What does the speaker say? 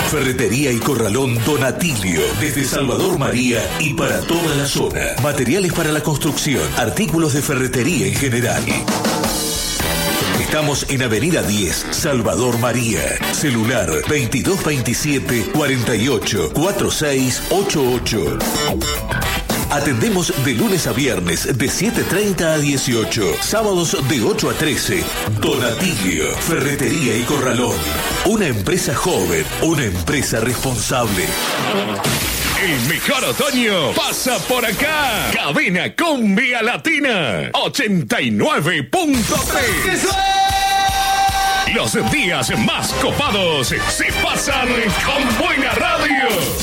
Ferretería y Corralón Don Atilio, desde Salvador María y para toda la zona. Materiales para la construcción, artículos de ferretería en general. Estamos en Avenida 10, Salvador María. Celular 2227 48 4688. Atendemos de lunes a viernes de 7:30 a 18, sábados de 8 a 13. Don Atilio, Ferretería y Corralón. Una empresa joven, una empresa responsable. El mejor otoño pasa por acá. Cabina Cumbia Latina 89.3. Los días más copados se pasan con buena radio.